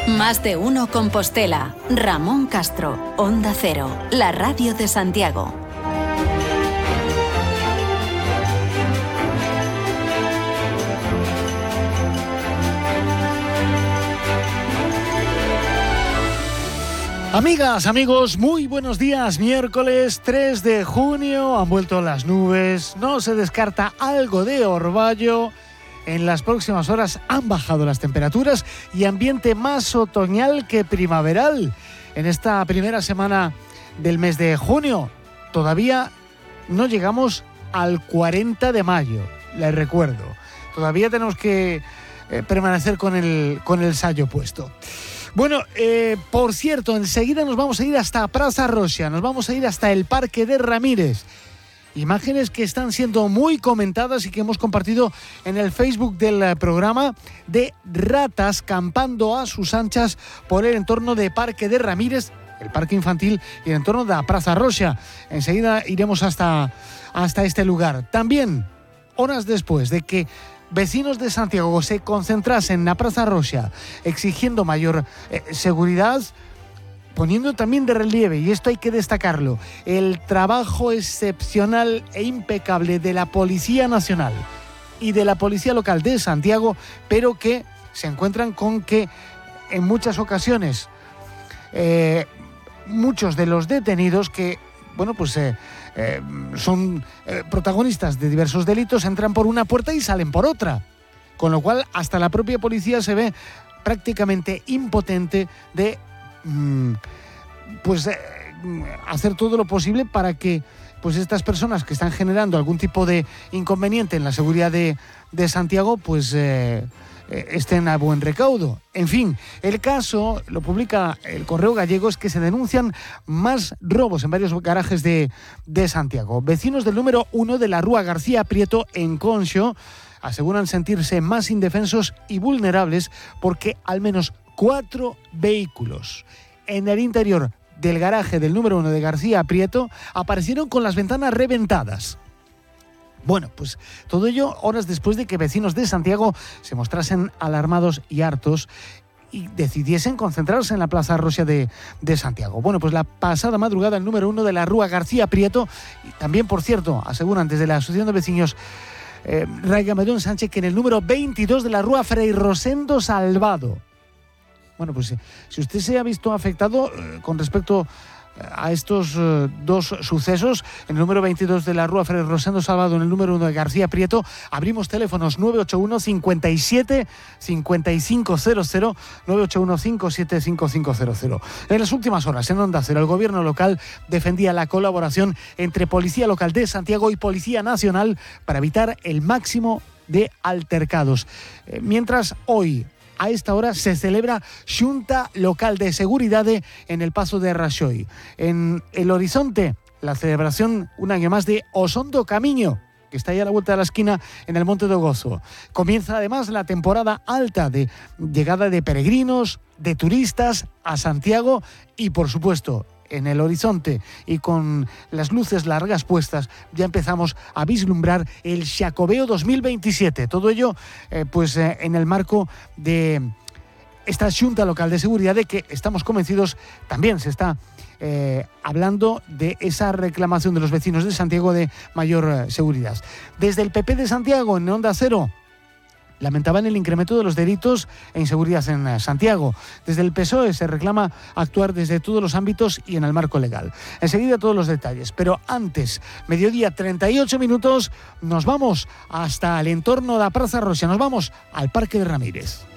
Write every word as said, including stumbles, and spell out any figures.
Más de uno Compostela. Ramón Castro, Onda Cero, la radio de Santiago. Amigas, amigos, muy buenos días. Miércoles tres de junio, han vuelto las nubes, no se descarta algo de orvallo. En las próximas horas han bajado las temperaturas y ambiente más otoñal que primaveral. En esta primera semana del mes de junio, todavía no llegamos al cuarenta de mayo, les recuerdo. Todavía tenemos que eh, permanecer con el, con el sayo puesto. Bueno, eh, por cierto, enseguida nos vamos a ir hasta Praza Roxa, nos vamos a ir hasta el Parque de Ramírez. Imágenes que están siendo muy comentadas y que hemos compartido en el Facebook del programa, de ratas campando a sus anchas por el entorno de Parque de Ramírez, el parque infantil, y el entorno de la Praza Roxa. Enseguida iremos hasta, hasta este lugar. También, horas después de que vecinos de Santiago se concentrasen en la Praza Roxa exigiendo mayor eh, seguridad, poniendo también de relieve, y esto hay que destacarlo, el trabajo excepcional e impecable de la Policía Nacional y de la Policía Local de Santiago, pero que se encuentran con que en muchas ocasiones eh, muchos de los detenidos que, bueno, pues eh, eh, son eh, protagonistas de diversos delitos, entran por una puerta y salen por otra, con lo cual hasta la propia policía se ve prácticamente impotente de pues eh, hacer todo lo posible para que pues estas personas que están generando algún tipo de inconveniente en la seguridad de, de Santiago pues eh, eh, estén a buen recaudo. En fin, el caso, lo publica el Correo Gallego, es que se denuncian más robos en varios garajes de, de Santiago. Vecinos del número uno de la Rúa García Prieto en Conxo aseguran sentirse más indefensos y vulnerables porque al menos cuatro vehículos en el interior del garaje del número uno de García Prieto aparecieron con las ventanas reventadas. Bueno, pues todo ello horas después de que vecinos de Santiago se mostrasen alarmados y hartos y decidiesen concentrarse en la Plaza Roxa de, de Santiago. Bueno, pues la pasada madrugada el número uno de la Rúa García Prieto, y también, por cierto, aseguran desde la Asociación de Vecinos eh, Raigamedón Sánchez, que en el número veintidós de la Rúa Frei Rosendo Salvado. Bueno, pues si usted se ha visto afectado eh, con respecto a estos eh, dos sucesos, en el número veintidós de la Rúa Frei Rosendo Salvado, en el número uno de García Prieto, abrimos teléfonos nueve ocho uno, cincuenta y siete, cincuenta y cinco cero cero, nueve ocho uno, cincuenta y siete, cincuenta y cinco cero cero. En las últimas horas, en Onda Cero, el gobierno local defendía la colaboración entre Policía Local de Santiago y Policía Nacional para evitar el máximo de altercados. Eh, mientras hoy, a esta hora, se celebra Xunta Local de Seguridad en el Pazo de Raxoi. En el horizonte, la celebración un año más de Osondo Camiño, que está ahí a la vuelta de la esquina en el Monte do Gozo. Comienza además la temporada alta de llegada de peregrinos, de turistas a Santiago y, por supuesto, en el horizonte y con las luces largas puestas, ya empezamos a vislumbrar el Xacobeo dos mil veintisiete. Todo ello eh, pues eh, en el marco de esta Xunta Local de Seguridad, de que estamos convencidos también se está eh, hablando de esa reclamación de los vecinos de Santiago de mayor eh, seguridad. Desde el P P de Santiago, en Onda Cero, lamentaban el incremento de los delitos e inseguridad en Santiago. Desde el P S O E se reclama actuar desde todos los ámbitos y en el marco legal. Enseguida todos los detalles, pero antes, mediodía treinta y ocho minutos, nos vamos hasta el entorno de la Praza Roxa, nos vamos al Parque de Ramírez.